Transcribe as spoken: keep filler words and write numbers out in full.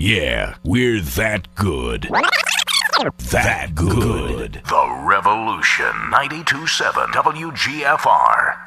Yeah, we're that good. That good. The Revolution. ninety-two point seven W G F R.